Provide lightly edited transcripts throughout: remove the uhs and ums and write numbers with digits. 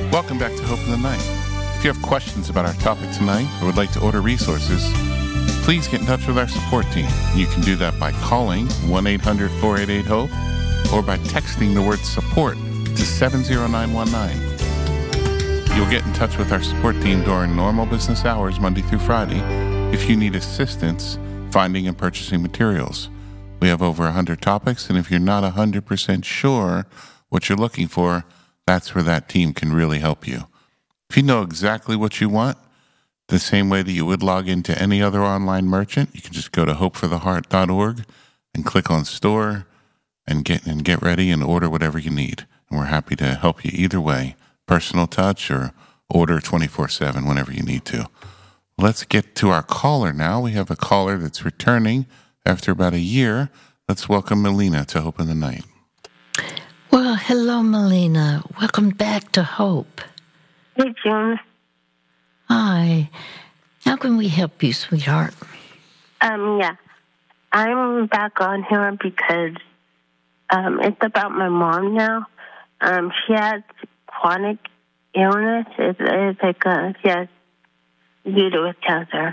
Welcome back to Hope in the Night. If you have questions about our topic tonight or would like to order resources, please get in touch with our support team. You can do that by calling 1-800-488-HOPE or by texting the word support to 70919. You'll get in touch with our support team during normal business hours, Monday through Friday, if you need assistance finding and purchasing materials. We have over 100 topics, and if you're not 100% sure what you're looking for, that's where that team can really help you. If you know exactly what you want, the same way that you would log into any other online merchant, you can just go to hopefortheheart.org and click on store and get ready and order whatever you need. And we're happy to help you either way, personal touch or order 24/7 whenever you need to. Let's get to our caller now. We have a caller that's returning after about a year. Let's welcome Melina to Hope in the Night. Well, hello, Melina. Welcome back to Hope. Hey, June. Hi. How can we help you, sweetheart? Yeah. I'm back on here because it's about my mom now. She has chronic illness. It's like she has uterus cancer.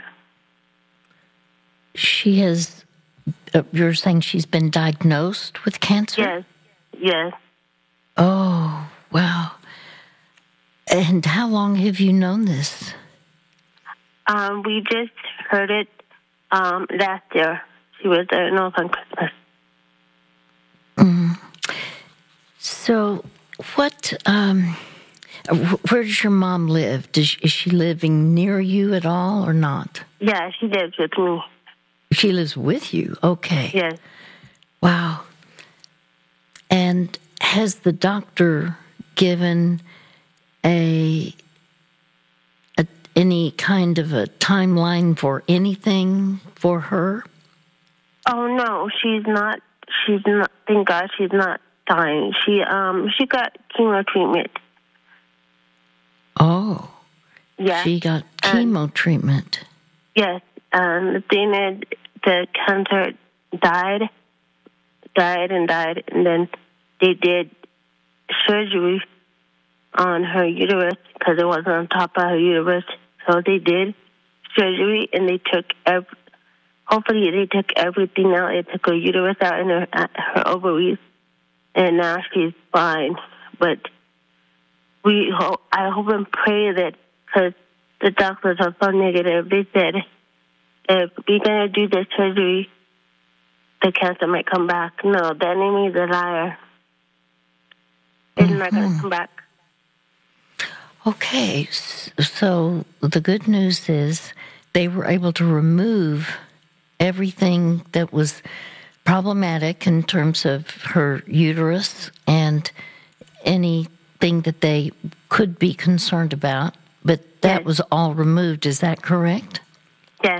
She has, you're saying she's been diagnosed with cancer? Yes. Oh, wow. And how long have you known this? We just heard it last year. She was diagnosed on Christmas. So, where does your mom live? Is she living near you at all or not? Yeah, she lives with me. She lives with you? Okay. Yes. Wow. And has the doctor given any kind of a timeline for anything for her? Oh no, she's not. Thank God, she's not dying. She got chemo treatment. Oh. Yeah. She got chemo treatment. Yes. The thing is, the cancer died, and then they did surgery on her uterus because it wasn't on top of her uterus. So they did surgery, and they took hopefully they took everything out. They took her uterus out and her ovaries, and now she's fine. But I hope and pray that, because the doctors are so negative, they said if we're going to do the surgery, the cancer might come back. No, the enemy is a liar. It's not going to come back. Okay, so the good news is they were able to remove everything that was problematic in terms of her uterus and anything that they could be concerned about, but that was all removed. Is that correct? Yes.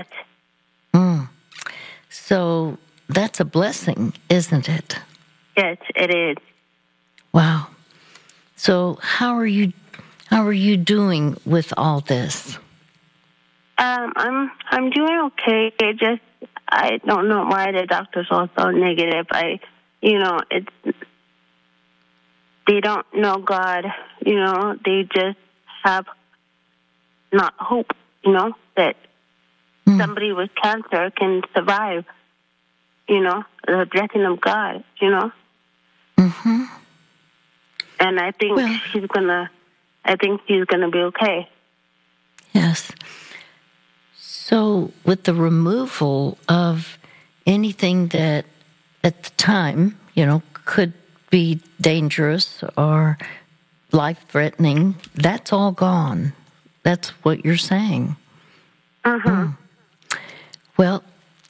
So that's a blessing, isn't it? Yes, it is. Wow. So how are you doing with all this? I'm doing okay. I don't know why the doctors are so negative. They don't know God. They just have not hope. That somebody with cancer can survive. The blessing of God. Mm-hmm. And I think she's gonna be okay. Yes. So with the removal of anything that at the time, could be dangerous or life-threatening, that's all gone. That's what you're saying. Mm-hmm. Well,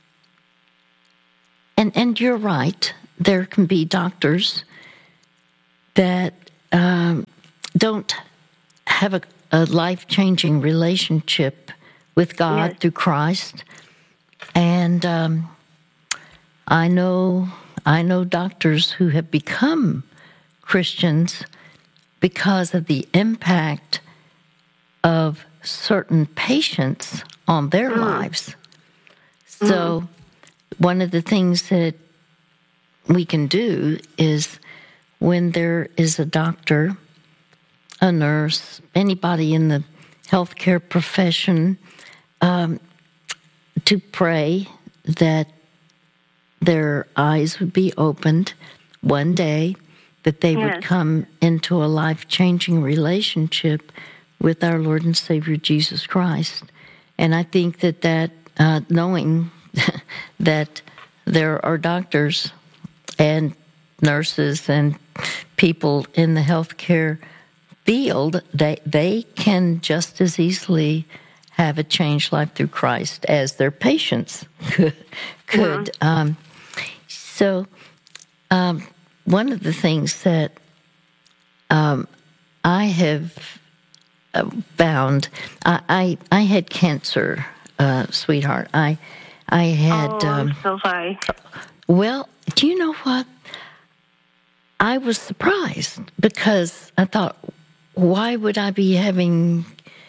and you're right. There can be doctors that don't have a life-changing relationship with God through Christ. And I know doctors who have become Christians because of the impact of certain patients on their lives. So one of the things that we can do is when there is a doctor a nurse, anybody in the healthcare profession, to pray that their eyes would be opened one day, that they would come into a life-changing relationship with our Lord and Savior Jesus Christ. And I think that knowing that there are doctors and nurses and people in the healthcare field, they can just as easily have a changed life through Christ as their patients could. So one of the things that I have found, I had cancer, sweetheart. I had. I'm so sorry. Well, do you know what? I was surprised because I thought, why would I be having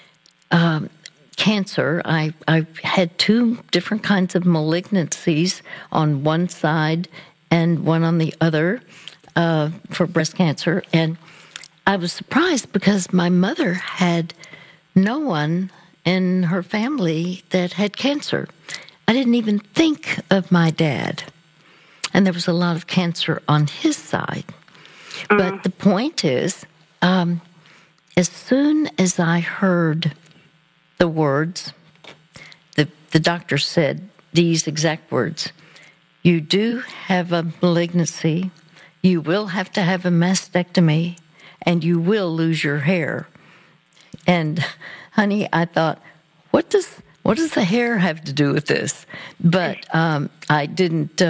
cancer? I had two different kinds of malignancies on one side and one on the other for breast cancer. And I was surprised because my mother had no one in her family that had cancer. I didn't even think of my dad. And there was a lot of cancer on his side. But the point is, as soon as I heard the words, the doctor said these exact words: you do have a malignancy, you will have to have a mastectomy, and you will lose your hair. And honey, I thought, what does the hair have to do with this? But I didn't.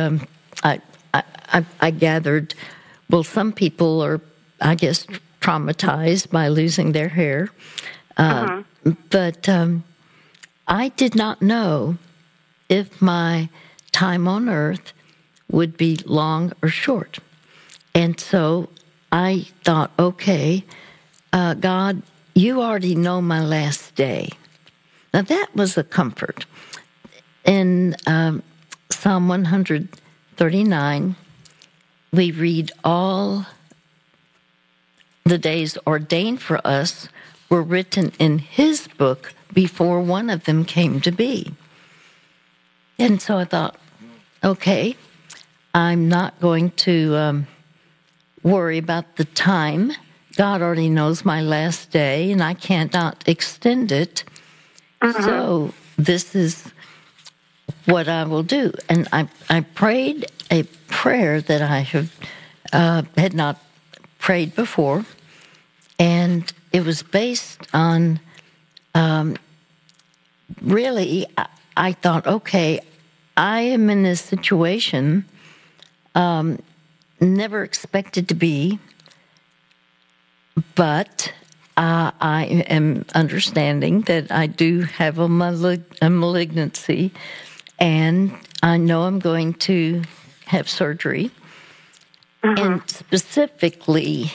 I gathered, well, some people are, I guess, traumatized by losing their hair. But I did not know if my time on earth would be long or short. And so I thought, okay, God, you already know my last day. Now that was a comfort. In Psalm 139, we read, all the days ordained for us were written in his book before one of them came to be. And so I thought, okay, I'm not going to worry about the time. God already knows my last day, and I cannot extend it. So this is what I will do. And I prayed a prayer that I had not prayed before, and it was based on really, I thought, okay, I am in this situation, never expected to be, but I am understanding that I do have a malignancy, and I know I'm going to have surgery. And specifically,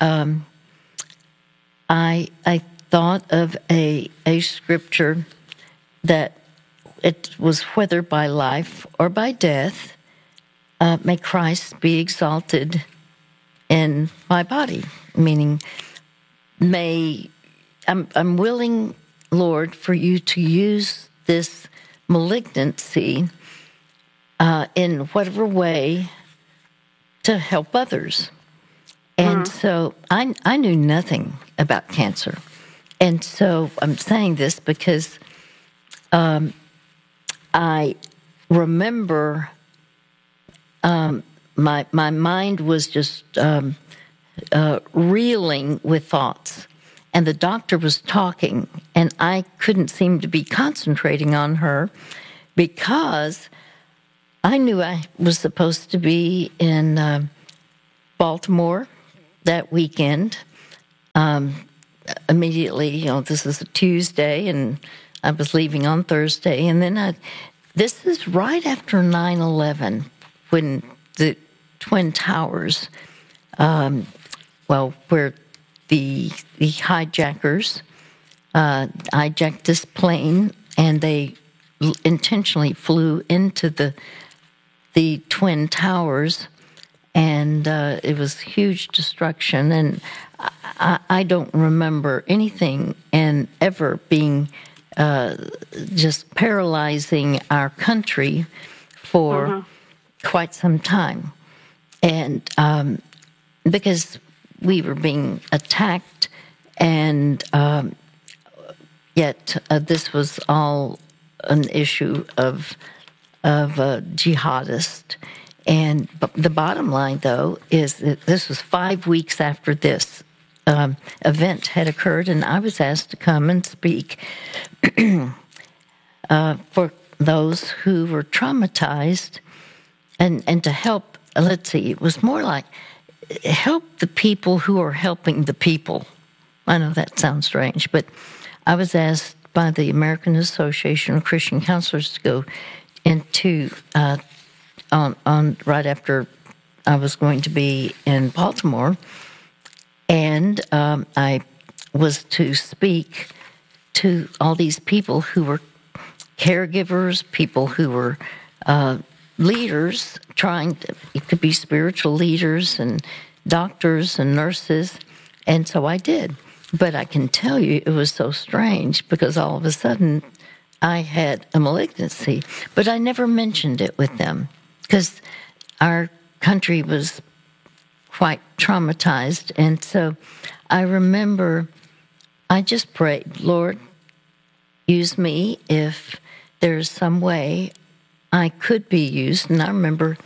I thought of a scripture that it was, whether by life or by death, may Christ be exalted in my body. Meaning, I'm willing, Lord, for you to use this malignancy in whatever way to help others. And so I knew nothing about cancer. And so I'm saying this because I remember my mind was just reeling with thoughts. And the doctor was talking, and I couldn't seem to be concentrating on her because I knew I was supposed to be in Baltimore that weekend. Immediately, this is a Tuesday, and I was leaving on Thursday. And then this is right after 9/11, when the Twin Towers, where the hijackers hijacked this plane, and they intentionally flew into the Twin Towers, and it was huge destruction. And I don't remember anything and ever being just paralyzing our country for quite some time. And because we were being attacked, and yet this was all an issue of jihadists. And the bottom line, though, is that this was 5 weeks after this event had occurred, and I was asked to come and speak for those who were traumatized and to help, let's see, it was more like help the people who are helping the people. I know that sounds strange, but I was asked by the American Association of Christian Counselors to go into on right after I was going to be in Baltimore, and I was to speak to all these people who were caregivers, people who were leaders, it could be spiritual leaders and doctors and nurses, and so I did. But I can tell you it was so strange because all of a sudden I had a malignancy, but I never mentioned it with them because our country was quite traumatized. And so I remember I just prayed, Lord, use me if there's some way I could be used. And I remember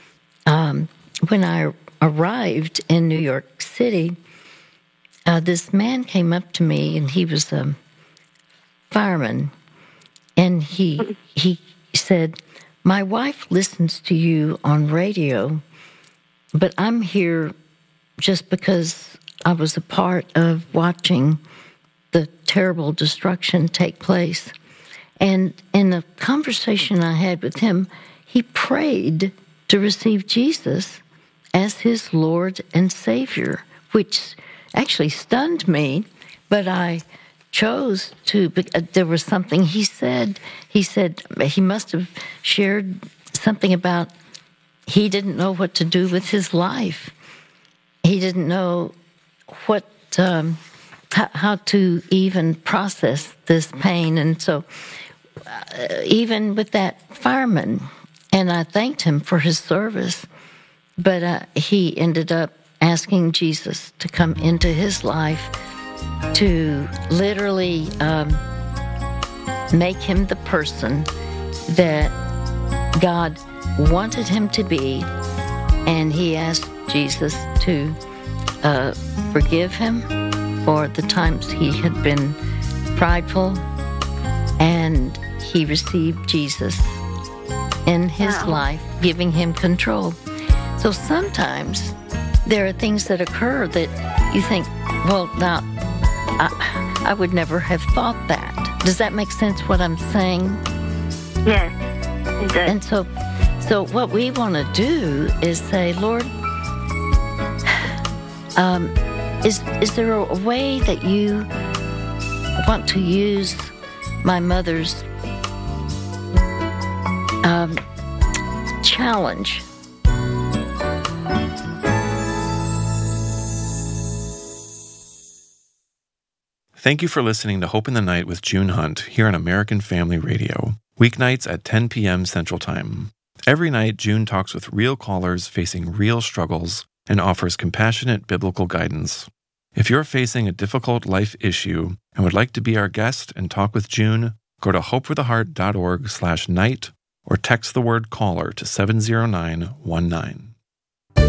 when I arrived in New York City, this man came up to me, and he was a fireman, and he said, my wife listens to you on radio, but I'm here just because I was a part of watching the terrible destruction take place. And in the conversation I had with him, he prayed to receive Jesus as his Lord and Savior, which actually stunned me, but I chose to. There was something he said. He said he must have shared something about he didn't know what to do with his life. He didn't know what how to even process this pain. And so even with that fireman, and I thanked him for his service, but he ended up asking Jesus to come into his life to literally make him the person that God wanted him to be. And he asked Jesus to forgive him for the times he had been prideful, and he received Jesus in his life, giving him control. So sometimes there are things that occur that you think, well, now, I would never have thought that. Does that make sense, what I'm saying? Yes, it does. And so what we want to do is say, Lord, is there a way that you want to use my mother's challenge? Thank you for listening to Hope in the Night with June Hunt here on American Family Radio, weeknights at 10 p.m. Central Time. Every night, June talks with real callers facing real struggles and offers compassionate biblical guidance. If you're facing a difficult life issue and would like to be our guest and talk with June, go to hopefortheheart.org/night or text the word caller to 70919.